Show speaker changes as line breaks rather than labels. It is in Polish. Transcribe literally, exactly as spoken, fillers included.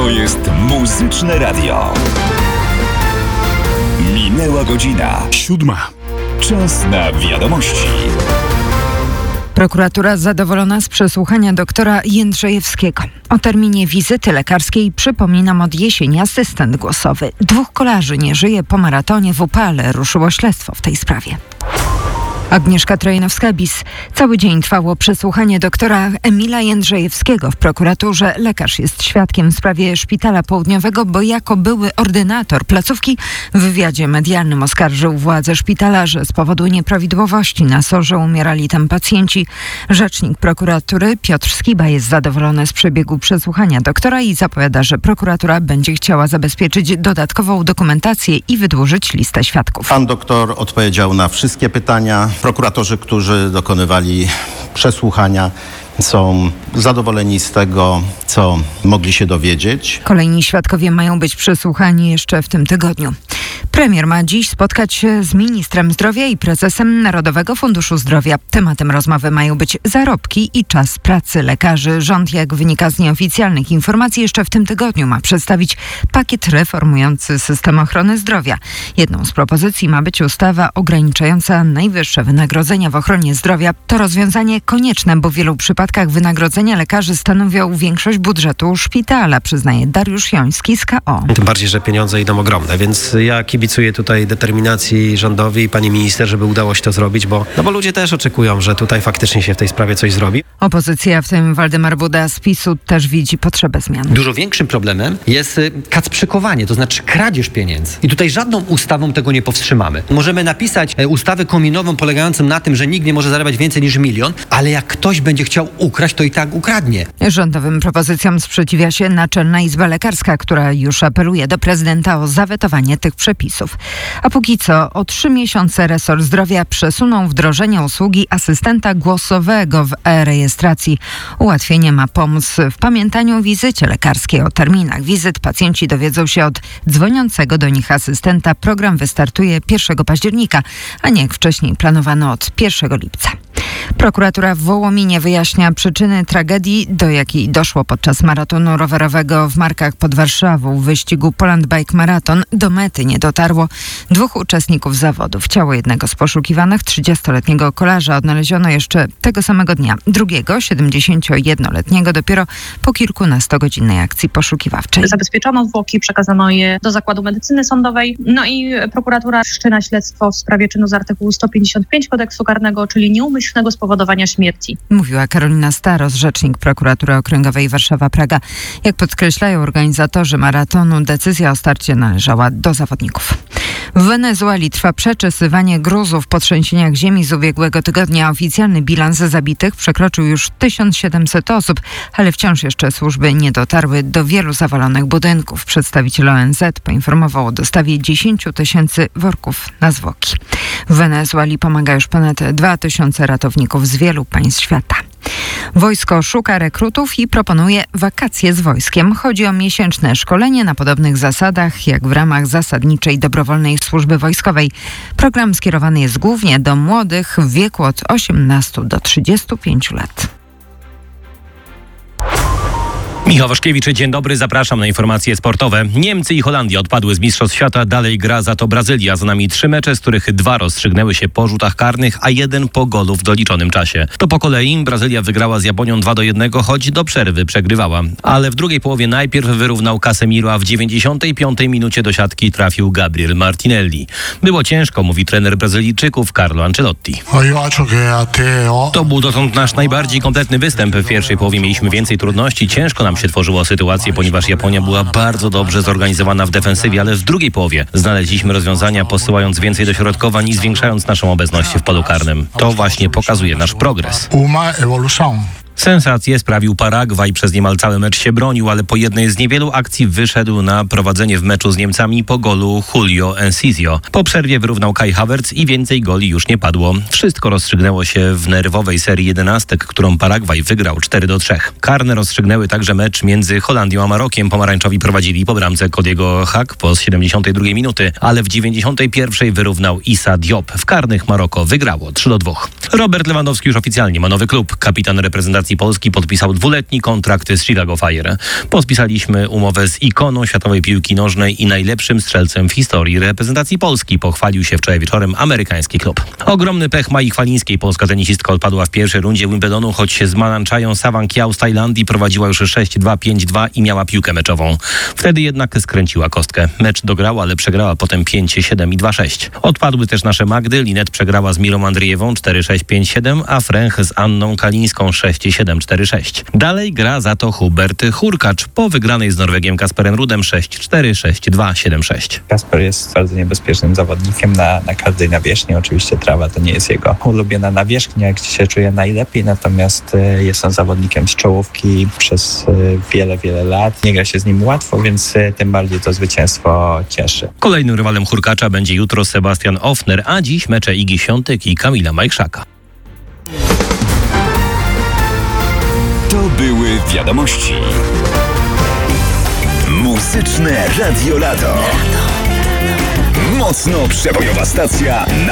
To jest Muzyczne Radio. Minęła godzina.
Siódma.
Czas na wiadomości.
Prokuratura zadowolona z przesłuchania doktora Jędrzejewskiego. O terminie wizyty lekarskiej przypominam od jesieni asystent głosowy. Dwóch kolarzy nie żyje po maratonie w upale. Ruszyło śledztwo w tej sprawie. Agnieszka Trojanowska-Bis. Cały dzień trwało przesłuchanie doktora Emila Jędrzejewskiego w prokuraturze. Lekarz jest świadkiem w sprawie Szpitala Południowego, bo jako były ordynator placówki w wywiadzie medialnym oskarżył władze szpitala, że z powodu nieprawidłowości na sorze umierali tam pacjenci. Rzecznik prokuratury Piotr Skiba jest zadowolony z przebiegu przesłuchania doktora i zapowiada, że prokuratura będzie chciała zabezpieczyć dodatkową dokumentację i wydłużyć listę świadków.
Pan doktor odpowiedział na wszystkie pytania. Prokuratorzy, którzy dokonywali przesłuchania, są zadowoleni z tego, co mogli się dowiedzieć.
Kolejni świadkowie mają być przesłuchani jeszcze w tym tygodniu. Premier ma dziś spotkać się z ministrem zdrowia i prezesem Narodowego Funduszu Zdrowia. Tematem rozmowy mają być zarobki i czas pracy lekarzy. Rząd, jak wynika z nieoficjalnych informacji, jeszcze w tym tygodniu ma przedstawić pakiet reformujący system ochrony zdrowia. Jedną z propozycji ma być ustawa ograniczająca najwyższe wynagrodzenia w ochronie zdrowia. To rozwiązanie konieczne, bo w wielu przypadkach wynagrodzenia lekarzy stanowią większość budżetu szpitala, przyznaje Dariusz Joński z K O.
Tym bardziej, że pieniądze idą ogromne, więc ja kibicuję tutaj determinacji rządowi i pani minister, żeby udało się to zrobić, bo, no bo ludzie też oczekują, że tutaj faktycznie się w tej sprawie coś zrobi.
Opozycja, w tym Waldemar Buda z PiSu, też widzi potrzebę zmian.
Dużo większym problemem jest kacprzykowanie, to znaczy kradzież pieniędzy. I tutaj żadną ustawą tego nie powstrzymamy. Możemy napisać ustawę kominową polegającą na tym, że nikt nie może zarabiać więcej niż milion, ale jak ktoś będzie chciał ukraść, to i tak ukradnie.
Rządowym propozycjom sprzeciwia się Naczelna Izba Lekarska, która już apeluje do prezydenta o zawetowanie tych przepisów. A póki co o trzy miesiące resort zdrowia przesunął wdrożenie usługi asystenta głosowego w e-rejestracji. Ułatwienie ma pomóc w pamiętaniu wizycie lekarskiej. O terminach wizyt pacjenci dowiedzą się od dzwoniącego do nich asystenta. Program wystartuje pierwszego października, a nie jak wcześniej planowano od pierwszego lipca. Prokuratura w Wołominie wyjaśnia przyczyny tragedii, do jakiej doszło podczas maratonu rowerowego w Markach pod Warszawą. W wyścigu Poland Bike Marathon do mety nie dotarło dwóch uczestników zawodów. Ciało jednego z poszukiwanych, trzydziestoletniego kolarza, odnaleziono jeszcze tego samego dnia. Drugiego, siedemdziesięciojednoletniego, dopiero po kilkunastogodzinnej akcji poszukiwawczej.
Zabezpieczono zwłoki, przekazano je do Zakładu Medycyny Sądowej. No i prokuratura wszczyna śledztwo w sprawie czynu z artykułu sto pięćdziesiąt pięć kodeksu karnego, czyli nieumyślnego spowodowania śmierci.
Mówiła Karolina Staros, rzecznik prokuratury okręgowej Warszawa-Praga. Jak podkreślają organizatorzy maratonu, decyzja o starcie należała do zawodników. W Wenezueli trwa przeczesywanie gruzów po trzęsieniach ziemi z ubiegłego tygodnia. Oficjalny bilans zabitych przekroczył już tysiąc siedemset osób, ale wciąż jeszcze służby nie dotarły do wielu zawalonych budynków. Przedstawiciel O N Z poinformował o dostawie dziesięć tysięcy worków na zwłoki. W Wenezueli pomaga już ponad dwa tysiące ratowników z wielu państw świata. Wojsko szuka rekrutów i proponuje wakacje z wojskiem. Chodzi o miesięczne szkolenie na podobnych zasadach jak w ramach zasadniczej dobrowolnej służby wojskowej. Program skierowany jest głównie do młodych w wieku od osiemnastu do trzydziestu pięciu lat.
Michał Waszkiewicz, dzień dobry, zapraszam na informacje sportowe. Niemcy i Holandia odpadły z Mistrzostw Świata, dalej gra za to Brazylia. Za nami trzy mecze, z których dwa rozstrzygnęły się po rzutach karnych, a jeden po golu w doliczonym czasie. To po kolei Brazylia wygrała z Japonią dwa do jednego, choć do przerwy przegrywała. Ale w drugiej połowie najpierw wyrównał Casemiro, a w dziewięćdziesiątej piątej minucie do siatki trafił Gabriel Martinelli. Było ciężko, mówi trener Brazylijczyków Carlo Ancelotti. To był dotąd nasz najbardziej kompletny występ. W pierwszej połowie mieliśmy więcej trudności, ciężko nam się tworzyło sytuację, ponieważ Japonia była bardzo dobrze zorganizowana w defensywie, ale w drugiej połowie znaleźliśmy rozwiązania, posyłając więcej dośrodkowań i zwiększając naszą obecność w polu karnym. To właśnie pokazuje nasz progres. Sensację sprawił Paragwaj, przez niemal cały mecz się bronił, ale po jednej z niewielu akcji wyszedł na prowadzenie w meczu z Niemcami po golu Julio Enciso. Po przerwie wyrównał Kai Havertz i więcej goli już nie padło. Wszystko rozstrzygnęło się w nerwowej serii jedenastek, którą Paragwaj wygrał cztery do trzech. Karne rozstrzygnęły także mecz między Holandią a Marokiem. Pomarańczowi prowadzili po bramce Kodiego Gakpo z siedemdziesiątej drugiej minuty, ale w dziewięćdziesiątej pierwszej wyrównał Issa Diop. W karnych Maroko wygrało trzy do dwóch. Robert Lewandowski już oficjalnie ma nowy klub. Kapitan reprezentacji reprezentacji Polski podpisał dwuletni kontrakt z Chicago Fire. Podpisaliśmy umowę z ikoną światowej piłki nożnej i najlepszym strzelcem w historii reprezentacji Polski, pochwalił się wczoraj wieczorem amerykański klub. Ogromny pech Mai Chwalińskiej. Polska tenisistka odpadła w pierwszej rundzie Wimbledonu, choć się z Mananchają Sawankhiao z Tajlandii prowadziła już sześć dwa, pięć dwa i miała piłkę meczową. Wtedy jednak skręciła kostkę. Mecz dograła, ale przegrała potem pięć siedem i dwa sześć. Odpadły też nasze Magdy. Linet przegrała z Mirą Andrzejewą cztery sześć, pięć siedem, a Fręch z Anną Kalińską sześć siedem, cztery sześć. Dalej gra za to Hubert Hurkacz po wygranej z Norwegiem Kasperem Rudem sześć cztery, sześć dwa, siedem sześć.
Kasper jest bardzo niebezpiecznym zawodnikiem na, na każdej nawierzchni. Oczywiście trawa to nie jest jego ulubiona nawierzchnia, gdzie się czuje najlepiej, natomiast y, jest on zawodnikiem z czołówki przez y, wiele, wiele lat. Nie gra się z nim łatwo, więc y, tym bardziej to zwycięstwo cieszy.
Kolejnym rywalem Hurkacza będzie jutro Sebastian Ofner, a dziś mecze Igi Świątek i Kamila Majchrzaka.
To były wiadomości. Muzyczne Radio Lato. Mocno przebojowa stacja na